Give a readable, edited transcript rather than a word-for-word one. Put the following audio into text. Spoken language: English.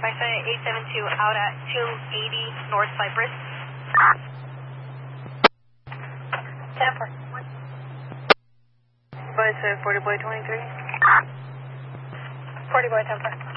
Bison 872 out at 280 North Cypress. 10-4. Bison 40 boy 23. 40 boy 10-4.